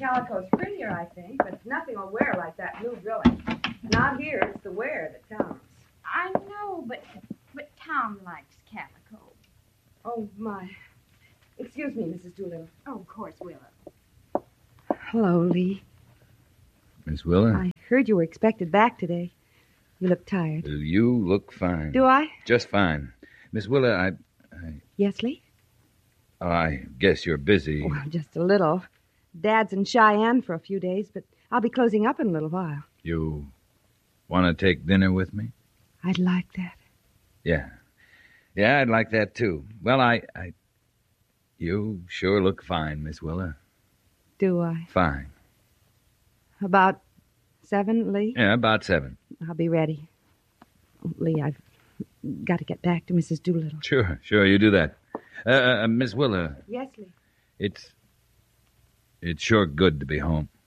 calico's prettier, I think, but nothing will wear like that blue, really. And out here, it's the wear that counts. I know, but Tom likes calico. Oh, my. Excuse me, Mrs. Doolittle. Oh, of course, Willa. Hello, Lee. Miss Willa? I heard you were expected back today. You look tired. You look fine. Do I? Just fine. Miss Willa, Yes, Lee? I guess you're busy. Well, just a little. Dad's in Cheyenne for a few days, but I'll be closing up in a little while. You want to take dinner with me? I'd like that. Yeah. Yeah, I'd like that, too. Well, You sure look fine, Miss Willa. Do I? Fine. About 7, Lee? Yeah, about 7. I'll be ready. Oh, Lee, I've got to get back to Mrs. Doolittle. Sure, you do that. Miss Willa. Yes, Lee. It's sure good to be home.